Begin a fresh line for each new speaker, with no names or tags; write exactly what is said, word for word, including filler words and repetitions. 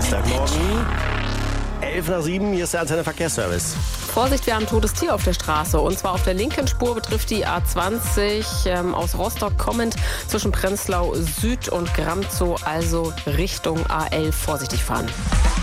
Dienstagmorgen. elf nach sieben, hier ist der Antenne Verkehrsservice.
Vorsicht, wir haben ein totes Tier auf der Straße. Und zwar auf der linken Spur betrifft die A zwanzig ähm, aus Rostock kommend zwischen Prenzlau Süd und Gramzow, also Richtung A elf. Vorsichtig fahren.